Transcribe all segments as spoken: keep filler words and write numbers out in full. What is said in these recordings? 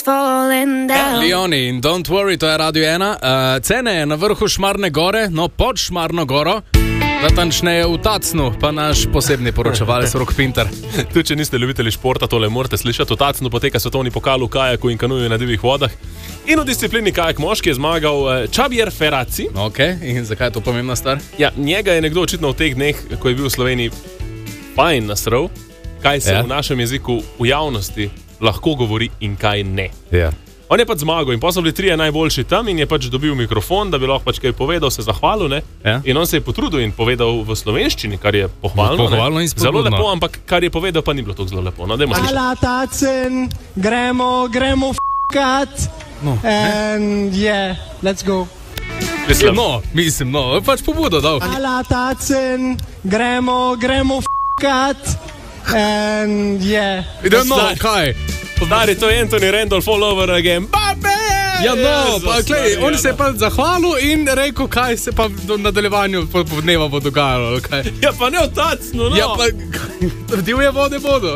falling down. Leoni in Don't Worry, to je Radio ena. Uh, cene je na vrhu Šmarne gore, no pod Šmarno goro, natančneje v Tacnu, pa naš posebni poročevalec Rok Pinter. Tudi če niste ljubitelji športa, tole morate slišati. V Tacnu poteka svetovni pokal v kajaku in kanuju na divjih vodah. In v disciplini kajak moški je zmagal Xavier Ferrazzi. Ok, in zakaj je to pomembna stvar? Ja, njega je nekdo očitno v teh dneh, ko je bil v Sloveniji fajn nasrl, kaj se ja. v našem jeziku v javnosti lahko govori in kaj ne. Ja. On je pač zmagal in pa so bili trije najboljši tam in je pač dobil mikrofon, da bi lahko pač kaj povedal, se zahvalil, ne? Ja. In on se je potrudil in povedal v slovenščini, kar je pohvalno, pohvalno in zelo lepo, ampak kar je povedal, pa ni bilo tako zelo lepo. No, dajmo slišati. Hvala, Tacen, gremo, gremo f***kat. No, and yeah, let's go. Mislim, no, mislim, no, pač pobudo dal. Hvala, Tacen, gremo, gremo f***kat. And yeah. Idem, no, kaj? Stari, to je Anthony Randolph all over again. Babe! Ja, no, pa glej, on se je pa zahvalil in rekel, kaj se pa v nadaljevanju po, po dneva bo dogajalo. Kaj? Ja, pa ne v Tacnu, no. Ja, pa divje vode bodo.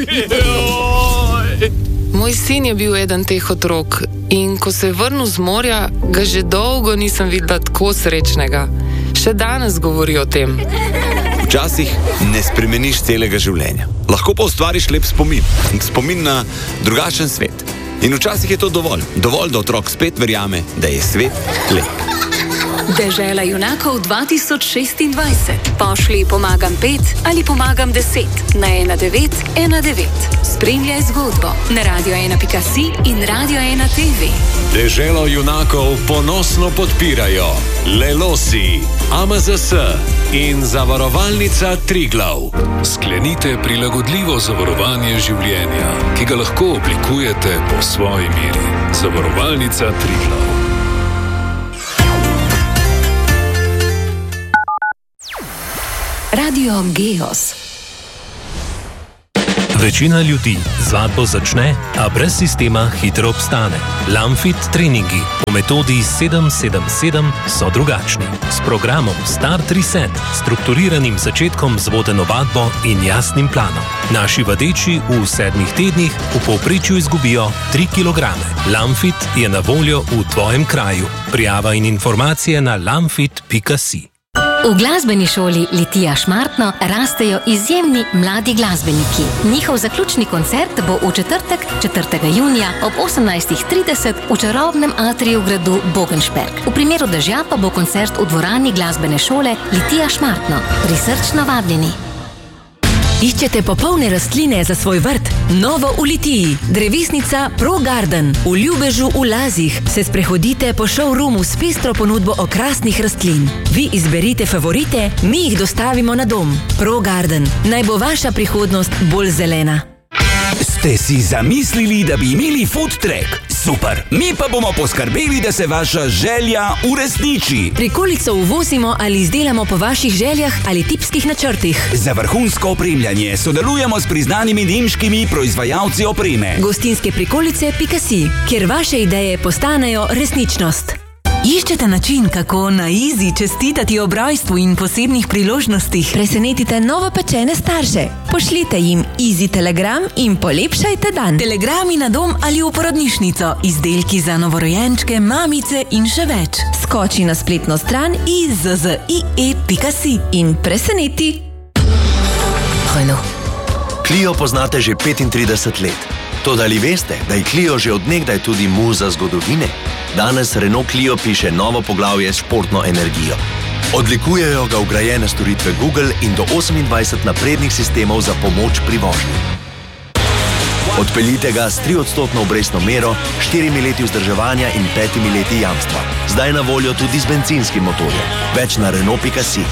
Moj sin je bil eden teh otrok in ko se je vrnil z morja, ga že dolgo nisem videla tako srečnega. Še danes govori o tem. Včasih ne spremeniš celega življenja. Lahko pa ustvariš lep spomin. Spomin na drugačen svet. In včasih je to dovolj. Dovolj, da otrok spet verjame, da je svet lep. Dežela junakov dva tisoč šestindvajset. Pošli pomagam pet ali pomagam deset na ena devet ena devet. Spremljaj zgodbo na radio ena pika si in Radio ena te ve. Deželo junakov ponosno podpirajo Lelosi, A M Z S in Zavarovalnica Triglav. Sklenite prilagodljivo zavarovanje življenja, ki ga lahko oblikujete po svoji meri. Zavarovalnica Triglav. Radio Geos. Večina ljudi z vadbo začne, a brez sistema hitro obstane. Lamfit treningi po metodi sedem sedem sedem so drugačni. S programom Start Reset, strukturiranim začetkom z vodeno vadbo in jasnim planom. Naši vadeči v sedmih tednih v povprečju izgubijo tri kilograme. Lamfit je na voljo v tvojem kraju. Prijava in informacije na lamfit pika si. V glasbeni šoli Litija Šmartno rastejo izjemni mladi glasbeniki. Njihov zaključni koncert bo v četrtek, četrtega junija ob osemnajstih trideset v čarobnem atriju gradu Bogenšberg. V primeru dežja pa bo koncert v dvorani glasbene šole Litija Šmartno. Prisrčno vabljeni. Iščete popolne rastline za svoj vrt? Novo v Litiji. Drevesnica Pro Garden. V Ljubežu v Lazih se sprehodite po showroomu s pestro ponudbo okrasnih rastlin. Vi izberite favorite, mi jih dostavimo na dom. Pro Garden. Naj bo vaša prihodnost bolj zelena. Ste si zamislili, da bi imeli food track? Super! Mi pa bomo poskrbeli, da se vaša želja uresniči. Prikolico uvozimo ali izdelamo po vaših željah ali tipskih načrtih. Za vrhunsko opremljanje sodelujemo s priznanimi nemškimi proizvajalci opreme. Gostinske prikolice pika si, kjer vaše ideje postanejo resničnost. Iščete način, kako na easy čestitati ob rojstvu in posebnih priložnostih? Presenetite novopečene starše. Pošljite jim easy telegram in polepšajte dan. Telegrami na dom ali v porodnišnico, izdelki za novorojenčke, mamice in še več. Skoči na spletno stran i z z i e pika si in preseneti. Renault. Clio poznate že petintrideset let. Toda ali veste, da je Clio že od nekdaj tudi muza zgodovine? Danes Renault Clio piše novo poglavje s športno energijo. Odlikujejo ga vgrajene storitve Google in do osemindvajset naprednih sistemov za pomoč pri vožnji. Odpeljite ga s triodstotno obrestno mero, štirimi leti vzdrževanja in petimi leti jamstva. Zdaj na voljo tudi z bencinskim motorjem. Več na Renault pika si.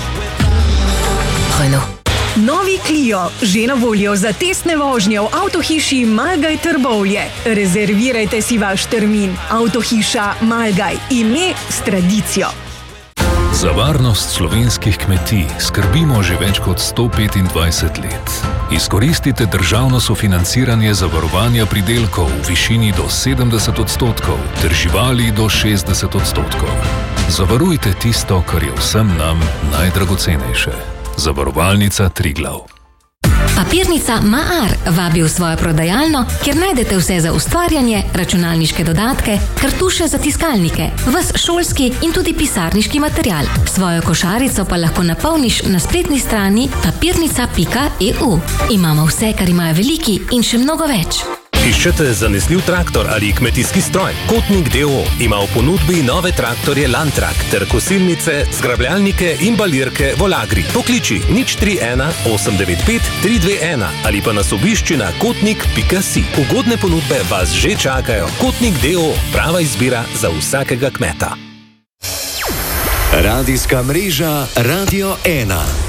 Renault. Novi Clio, že na voljo za testne vožnje v avtohiši Malgaj Trbovlje. Rezervirajte si vaš termin. Avtohiša Malgaj, ime s tradicijo. Za varnost slovenskih kmetij skrbimo že več kot sto petindvajset let. Izkoristite državno sofinanciranje zavarovanja pridelkov v višini do sedemdeset odstotkov ter živali do šestdeset odstotkov. Zavarujte tisto, kar je vsem nam najdragocenejše. Zavarovalnica Triglav. Papirnica Maar vabi v svojo prodajalno, kjer najdete vse za ustvarjanje, računalniške dodatke, kartuše za tiskalnike, ves šolski in tudi pisarniški material. Svojo košarico pa lahko napolniš na spletni strani papirnica pika e u. Imamo vse, kar imajo veliki in še mnogo več. Iščete zanesljiv traktor ali kmetijski stroj? Kotnik D O O ima v ponudbi nove traktorje Landtrak ter kosilnice, zgrabljalnike in balirke Volagri. Pokliči nič tri ena osem devet pet tri dve ena ali pa nas obišči na kotnik pika si. Ugodne ponudbe vas že čakajo. Kotnik D O O, prava izbira za vsakega kmeta. Radijska mreža Radio ena.